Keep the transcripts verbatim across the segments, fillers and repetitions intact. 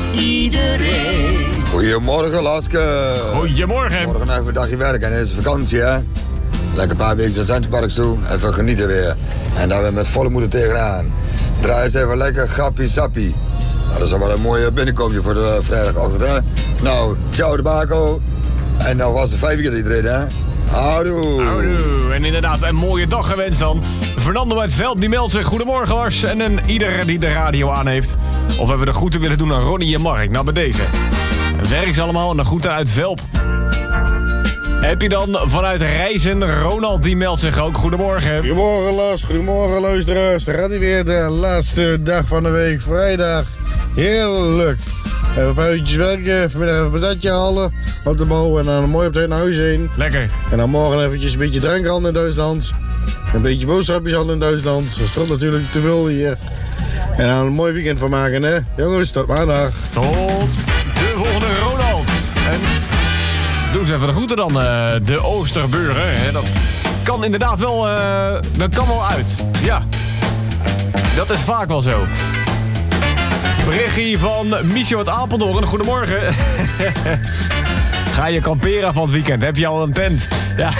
iedereen. Goedemorgen, Laske. Goedemorgen. Morgen even een dagje werken en het is vakantie, hè? Lekker een paar weken naar Centerparks toe, even genieten weer. En daar weer met volle moeder tegenaan. Draai eens even lekker grappie sappie. Nou, dat is wel een mooie binnenkomje voor de vrijdagochtend, hè? Nou, ciao de bako. En nou was het vijf weekend iedereen, hè? Houdoe. Houdoe. En inderdaad, een mooie dag gewenst dan. Fernando uit Velp die meldt zich. Goedemorgen Lars. En een ieder die de radio aan heeft. Of we de groeten willen doen aan Ronnie en Mark. Nou, bij deze. Werk ze allemaal en de groeten uit Velp. Heb je dan vanuit Reizen, Ronald die meldt zich ook. Goedemorgen. Goedemorgen Lars, goedemorgen luisteraars. Dan gaat hij weer de laatste dag van de week, vrijdag. Heerlijk. Even een paar uurtjes werken, vanmiddag even een patatje halen op de bouw en dan mooi op het huis heen. Lekker. En dan morgen eventjes een beetje drankhandel in Duitsland. Een beetje boodschapjes handelen in Duitsland. Dat is natuurlijk te veel hier. En dan een mooi weekend van maken, hè. Jongens, tot maandag. Tot de volgende Ronald. En doe eens even de groeten dan, uh, de Oosterburger. Hè. Dat kan inderdaad wel, uh, dat kan wel uit. Ja, dat is vaak wel zo. Berichtje van Michel uit Apeldoorn. Goedemorgen. Ga je kamperen van het weekend? Heb je al een tent? Ja.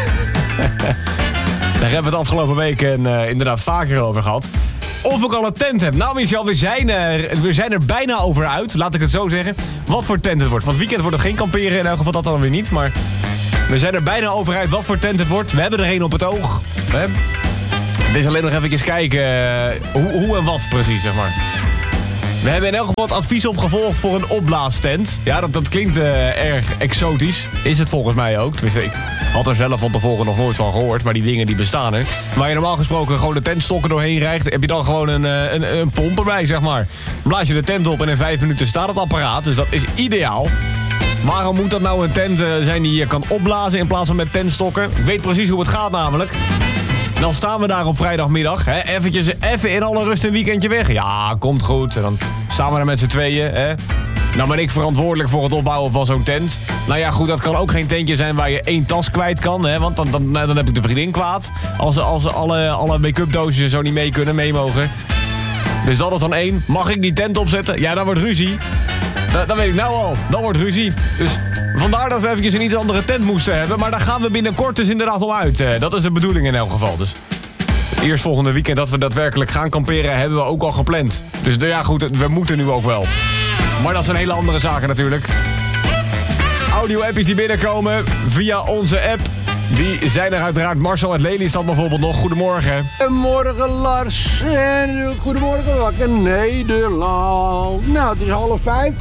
Daar hebben we het afgelopen weken uh, inderdaad vaker over gehad. Of ik al een tent heb. Nou Michel, we zijn, er, we zijn er bijna over uit. Laat ik het zo zeggen. Wat voor tent het wordt. Van het weekend wordt er geen kamperen. In elk geval dat dan weer niet. Maar we zijn er bijna over uit wat voor tent het wordt. We hebben er een op het oog. Het is alleen nog even kijken uh, hoe, hoe en wat precies, zeg maar. We hebben in elk geval het advies opgevolgd voor een opblaastent. Ja, dat, dat klinkt uh, erg exotisch. Is het volgens mij ook. Tenminste, ik had er zelf van tevoren nog nooit van gehoord. Maar die dingen die bestaan er. Waar je normaal gesproken gewoon de tentstokken doorheen rijgt, heb je dan gewoon een, een, een pomp erbij, zeg maar. Blaas je de tent op en in vijf minuten staat het apparaat. Dus dat is ideaal. Waarom moet dat nou een tent uh, zijn die je kan opblazen in plaats van met tentstokken? Ik weet precies hoe het gaat namelijk. Dan staan we daar op vrijdagmiddag. Hè, eventjes, even in alle rust een weekendje weg. Ja, komt goed. En dan staan we er met z'n tweeën. Hè. Nou ben ik verantwoordelijk voor het opbouwen van zo'n tent. Nou ja, goed, dat kan ook geen tentje zijn waar je één tas kwijt kan. Hè, want dan, dan, dan heb ik de vriendin kwaad. Als, als alle, alle make-up doosjes zo niet mee kunnen, mee mogen. Dus dat is dan één. Mag ik die tent opzetten? Ja, dan wordt ruzie. Dat, dat weet ik nou al. Dan wordt ruzie. Dus vandaar dat we eventjes een iets andere tent moesten hebben. Maar daar gaan we binnenkort dus inderdaad al uit. Dat is de bedoeling in elk geval. Dus het eerstvolgende weekend dat we daadwerkelijk gaan kamperen hebben we ook al gepland. Dus ja goed, we moeten nu ook wel. Maar dat zijn hele andere zaken natuurlijk. Audio-appjes die binnenkomen via onze app. Die zijn er uiteraard. Marcel uit Lelystad bijvoorbeeld nog. Goedemorgen. Goedemorgen Lars. En goedemorgen wakker Nederland. Nou, het is half vijf.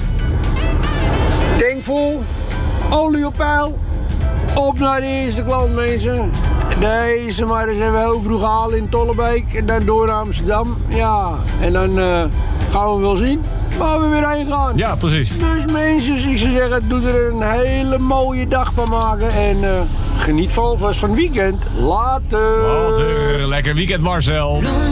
Tankvol. Olie op peil. Op naar de eerste klant, mensen. Deze maar eens even heel vroeg halen in Tollebeek. En dan door naar Amsterdam. Ja, en dan uh, gaan we wel zien waar we weer heen gaan. Ja, precies. Dus mensen, ik zou zeggen, doe er een hele mooie dag van maken. En uh, geniet van alvast van het weekend. Later. Later. Lekker weekend, Marcel.